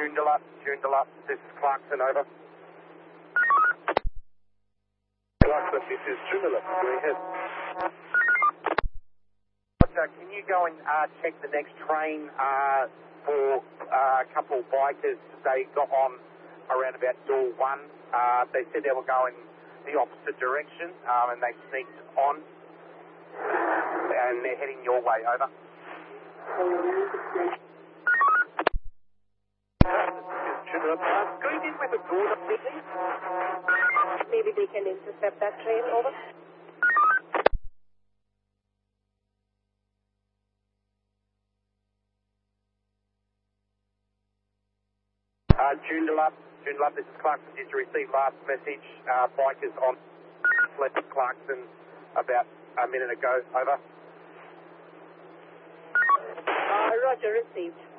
Joondalup, this is Clarkson, over. Clarkson, this is Joondalup, go ahead. Roger, can you go and check the next train for a couple of bikers? They got on around about door 1. They said they were going the opposite direction, and they sneaked on, and they're heading your way, over. Going in with a door, please. Maybe they can intercept that train, over. Joondalup, this is Clarkson. Did you receive last message? Bikers on left Clarkson about a minute ago, over. Roger, received.